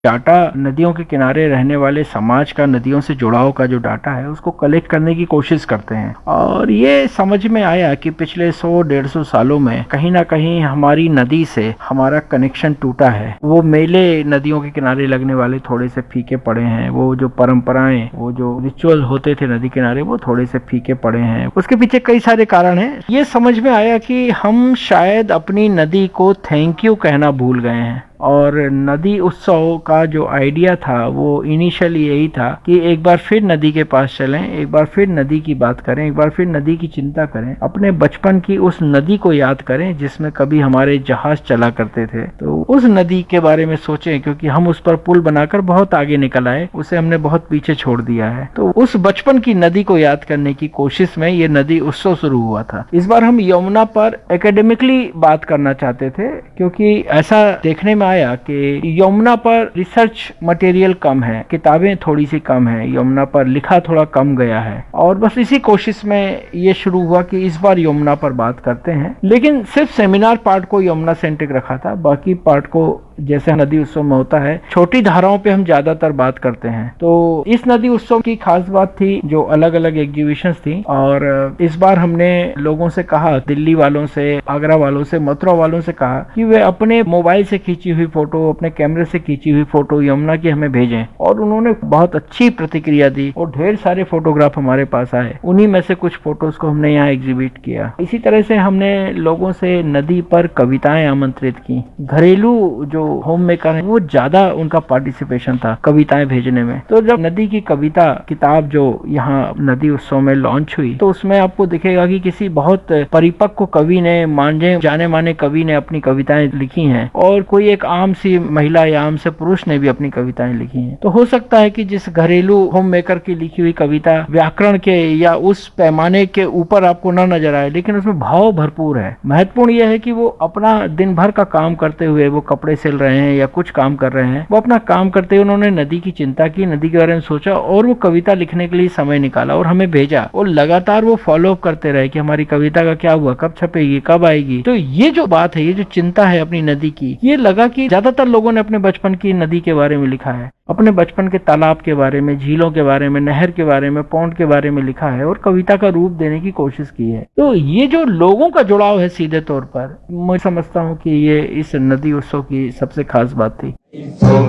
Data नदियों के किनारे रहने वाले समाज का नदियों से जुड़ाव का जो डाटा है उसको कलेक्ट करने की कोशिश करते हैं। और ये समझ में आया कि पिछले 100-150 सालों में कहीं ना कहीं हमारी नदी से हमारा कनेक्शन टूटा है। वो मेले नदियों के किनारे लगने वाले थोड़े से फीके पड़े हैं, वो जो परंपराएं, वो जो रिचुअल होते थे नदी किनारे, वो थोड़े से फीके पड़े हैं। उसके पीछे कई सारे कारण हैं। ये समझ में आया कि हम शायद अपनी नदी को थैंक यू कहना भूल गए हैं। और नदी उत्सव का जो आइडिया था वो इनिशियली यही था कि एक बार फिर नदी के पास चलें, एक बार फिर नदी की बात करें, एक बार फिर नदी की चिंता करें, अपने बचपन की उस नदी को याद करें जिसमें कभी हमारे जहाज चला करते थे। तो उस नदी के बारे में सोचें, क्योंकि हम उस पर पुल बनाकर बहुत आगे निकल आए, उसे हमने बहुत पीछे छोड़ दिया है। तो उस बचपन की नदी को याद करने की कोशिश में ये नदी उत्सव शुरू हुआ था। इस बार हम यमुना पर एकेडमिकली बात करना चाहते थे, क्योंकि ऐसा देखने में आया कि यमुना पर रिसर्च मटेरियल कम है, किताबें थोड़ी सी कम है, यमुना पर लिखा थोड़ा कम गया है। और बस इसी कोशिश में ये शुरू हुआ कि इस बार यमुना पर बात करते हैं। लेकिन सिर्फ सेमिनार पार्ट को यमुना सेंट्रिक रखा था, बाकी पार्ट को जैसे नदी उत्सव में होता है छोटी धाराओं पे हम ज्यादातर बात करते हैं। तो इस नदी उत्सव की खास बात थी जो अलग अलग एग्जीबिशंस थी। और इस बार हमने लोगों से कहा, दिल्ली वालों से, आगरा वालों से, मथुरा वालों से कहा कि वे अपने मोबाइल से खींची हुई फोटो, अपने कैमरे से खींची हुई फोटो यमुना की हमें भेजें। और उन्होंने बहुत अच्छी प्रतिक्रिया दी और ढेर सारे फोटोग्राफ हमारे पास आए। उन्हीं में से कुछ फोटोज को हमने यहाँ एग्जिबिट किया। इसी तरह से हमने लोगों से नदी पर कविताएं आमंत्रित की। घरेलू जो होम मेकर है वो ज्यादा उनका पार्टिसिपेशन था कविताएं भेजने में। तो जब नदी की कविता किताब जो यहाँ नदी उत्सव में लॉन्च हुई तो उसमें आपको दिखेगा कि किसी बहुत परिपक्व कवि ने, जाने माने कवि ने अपनी कविताएं लिखी हैं, और कोई एक आम सी महिला या आम से पुरुष ने भी अपनी कविताएं लिखी हैं। तो हो सकता है कि जिस घरेलू होम मेकर की लिखी हुई कविता व्याकरण के या उस पैमाने के ऊपर आपको न नजर आए, लेकिन उसमें भाव भरपूर है। महत्वपूर्ण यह है कि वो अपना दिन भर का काम करते हुए, वो कपड़े सिल रहे हैं या कुछ काम कर रहे हैं, वो अपना काम करते हुए उन्होंने नदी की चिंता की, नदी के बारे में सोचा और वो कविता लिखने के लिए समय निकाला और हमें भेजा। और लगातार वो फॉलो अप करते रहे कि हमारी कविता का क्या हुआ, कब छपेगी, कब आएगी। तो ये जो बात है, ये जो चिंता है अपनी नदी की, ये लगा कि ज्यादातर लोगों ने अपने बचपन की नदी के बारे में लिखा है, अपने बचपन के तालाब के बारे में, झीलों के बारे में, नहर के बारे में, पौंड के बारे में लिखा है और कविता का रूप देने की कोशिश की है। तो ये जो लोगों का जुड़ाव है सीधे तौर पर, मैं समझता हूँ कि ये इस नदी उत्सव की सबसे खास बात थी।